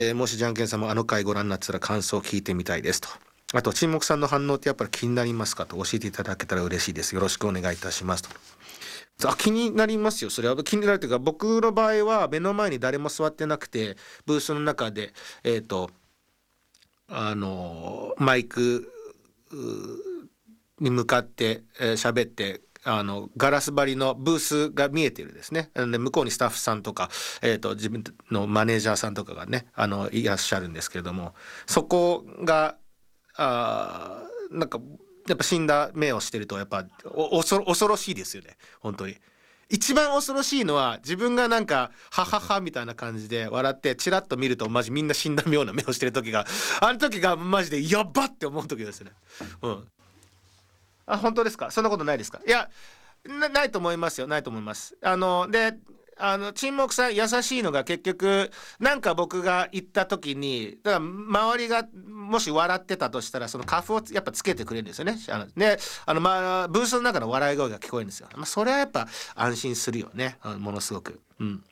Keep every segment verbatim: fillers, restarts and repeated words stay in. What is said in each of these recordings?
えー、もしじゃんけんさんもあの回ご覧になってたら感想を聞いてみたいですと。あと沈黙さんの反応ってやっぱり気になりますかと教えていただけたら嬉しいです。よろしくお願いいたしますと。あ、気になりますよ。それは気になるというか、僕の場合は目の前に誰も座ってなくてブースの中でえっとあのマイクに向かって喋、えー、ってあのガラス張りのブースが見えてるですね。で向こうにスタッフさんとか、えー、と自分のマネージャーさんとかがねあのいらっしゃるんですけれども、そこがあなんかやっぱ死んだ目をしてるとやっぱお恐恐ろしいですよね。本当に一番恐ろしいのは自分がなんかハハハみたいな感じで笑ってチラッと見るとマジみんな死んだような目をしてる時があの時がマジでやばって思う時ですね。うん。あ、本当ですか？そんなことないですか？いや な, ないと思いますよ。ないと思います。あのであの沈黙さん優しいのが結局なんか僕が言った時にだから周りがもし笑ってたとしたらそのカフをやっぱつけてくれるんですよね。あのであの、まあ、ブースの中の笑い声が聞こえるんですよ。まあ、それはやっぱ安心するよね。ものすごく。うん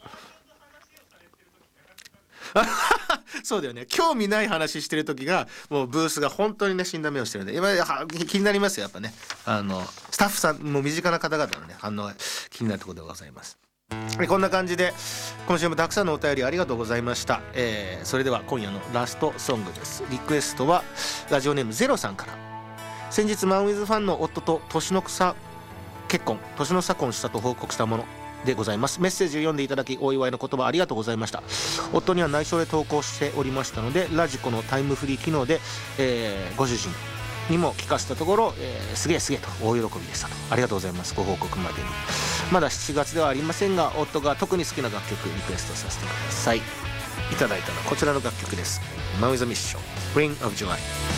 そうだよね。興味ない話してる時がもうブースが本当にね死んだ目をしてるんで今気になりますよ。やっぱねあのスタッフさんも身近な方々のね反応が気になるところでございます。こんな感じで今週もたくさんのお便りありがとうございました。えー、それでは今夜のラストソングです。リクエストはラジオネームゼロさんから。先日マンウィズファンの夫と年の差結婚年の差婚したと報告したものでございます。メッセージを読んでいただきお祝いの言葉ありがとうございました。夫には内緒で投稿しておりましたのでラジコのタイムフリー機能で、えー、ご主人にも聞かせたところ、えー、すげえすげえと大喜びでしたと。ありがとうございます。ご報告までに。まだしちがつではありませんが夫が特に好きな楽曲リクエストさせてください。いただいたのはこちらの楽曲です。マウイズミッション Ring of July。